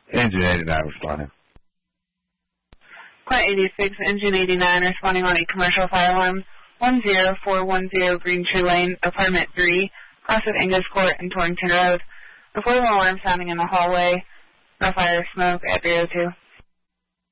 Engine 89 responding. Quiet 86, Engine 89 responding on a commercial fire alarm. 10410 Green Tree Lane, Apartment 3, cross of Angus Court and Torrington Road. Reportable alarm sounding in the hallway. No fire smoke at 302.